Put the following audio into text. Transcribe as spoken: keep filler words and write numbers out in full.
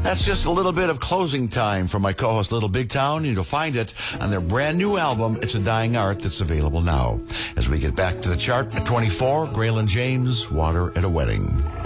That's just a little bit of closing time from my co-host Little Big Town. You'll find it on their brand new album, It's a Dying Art, that's available now. As we get back to the chart at twenty-four, Graylin James, Water at a Wedding.